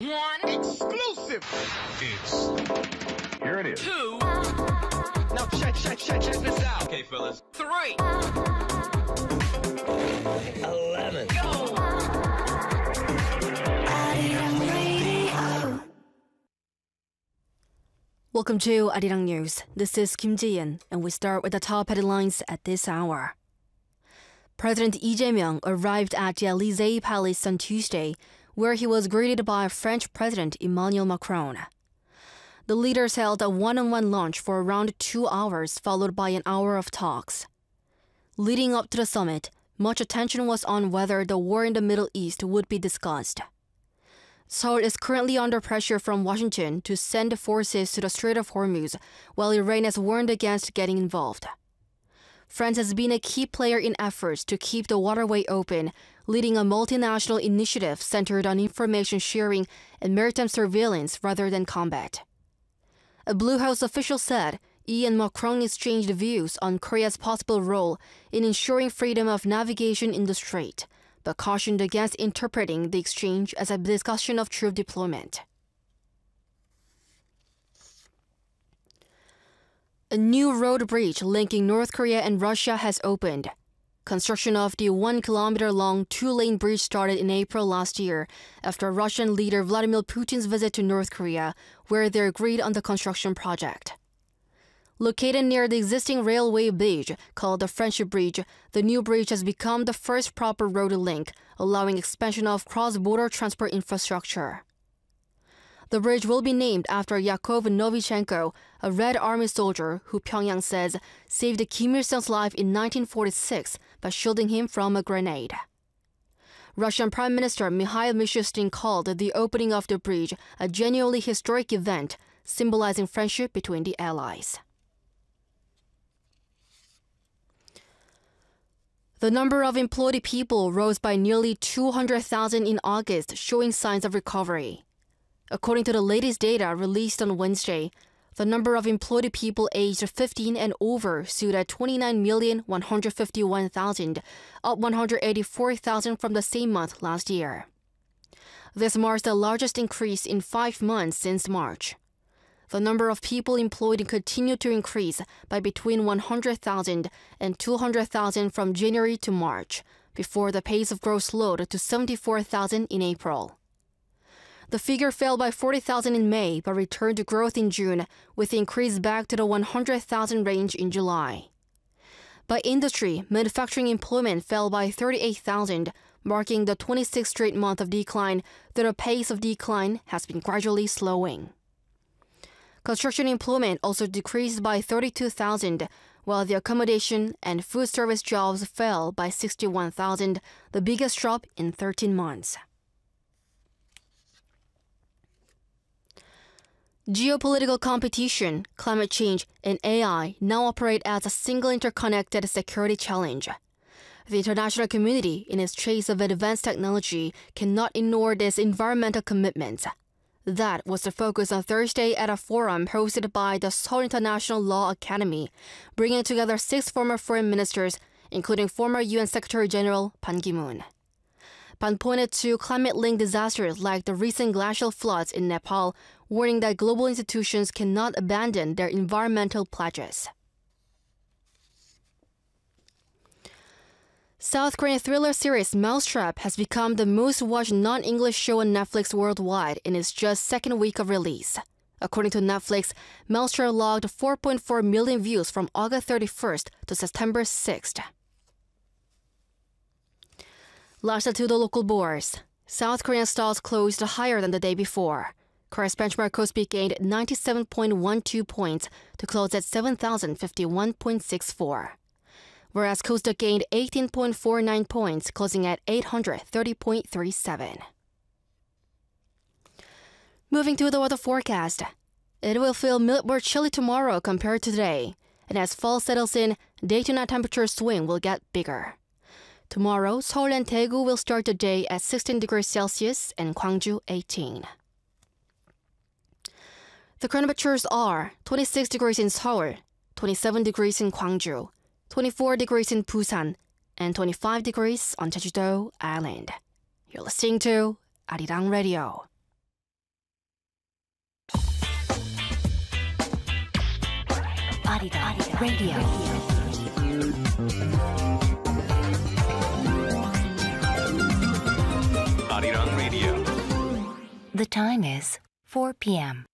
One exclusive. Here it is. Two. Now check this out. Okay, fellas. Three. 11. Go. Welcome to Arirang News. This is Kim Ji-yeon, and we start with the top headlines at this hour. President Lee Jae-myung arrived at the Élysée Palace on Tuesday, where he was greeted by French President Emmanuel Macron. The leaders held a one-on-one lunch for around 2 hours, followed by an hour of talks. Leading up to the summit, much attention was on whether the war in the Middle East would be discussed. Seoul is currently under pressure from Washington to send forces to the Strait of Hormuz, while Iran has warned against getting involved. France has been a key player in efforts to keep the waterway open, leading a multinational initiative centered on information sharing and maritime surveillance rather than combat. A Blue House official said Lee and Macron exchanged views on Korea's possible role in ensuring freedom of navigation in the strait, but cautioned against interpreting the exchange as a discussion of troop deployment. A new road bridge linking North Korea and Russia has opened. Construction of the 1-kilometer-long two-lane bridge started in April last year after Russian leader Vladimir Putin's visit to North Korea, where they agreed on the construction project. Located near the existing railway bridge called the Friendship Bridge, the new bridge has become the first proper road link, allowing expansion of cross-border transport infrastructure. The bridge will be named after Yakov Novichenko, a Red Army soldier who Pyongyang says saved Kim Il-sung's life in 1946 by shielding him from a grenade. Russian Prime Minister Mikhail Mishustin called the opening of the bridge a genuinely historic event, symbolizing friendship between the allies. The number of employed people rose by nearly 200,000 in August, showing signs of recovery. According to the latest data released on Wednesday, the number of employed people aged 15 and over stood at 29,151,000, up 184,000 from the same month last year. This marks the largest increase in 5 months since March. The number of people employed continued to increase by between 100,000 and 200,000 from January to March, before the pace of growth slowed to 74,000 in April. The figure fell by 40,000 in May but returned to growth in June, with the increase back to the 100,000 range in July. By industry, manufacturing employment fell by 38,000, marking the 26th straight month of decline, though the pace of decline has been gradually slowing. Construction employment also decreased by 32,000, while the accommodation and food service jobs fell by 61,000, the biggest drop in 13 months. Geopolitical competition, climate change, and AI now operate as a single interconnected security challenge. The international community, in its chase of advanced technology, cannot ignore these environmental commitments. That was the focus on Thursday at a forum hosted by the Seoul International Law Academy, bringing together 6 former foreign ministers, including former UN Secretary General Ban Ki-moon. Ban pointed to climate-linked disasters like the recent glacial floods in Nepal, warning that global institutions cannot abandon their environmental pledges. South Korean thriller series Mousetrap has become the most watched non-English show on Netflix worldwide in its just second week of release. According to Netflix, Mousetrap logged 4.4 million views from August 31st to September 6th. Last to the local bourse. South Korean stocks closed higher than the day before. Korea's benchmark Kospi gained 97.12 points to close at 7,051.64. Whereas Kosdaq gained 18.49 points, closing at 830.37. Moving to the weather forecast. It will feel more chilly tomorrow compared to today, and as fall settles in, day to night temperature swing will get bigger. Tomorrow, Seoul and Daegu will start the day at 16 degrees Celsius and Gwangju 18. The current temperatures are 26 degrees in Seoul, 27 degrees in Gwangju, 24 degrees in Busan, and 25 degrees on Jeju-do Island. You're listening to Arirang Radio. Arirang Radio. Arirang Radio. The time is 4 p.m.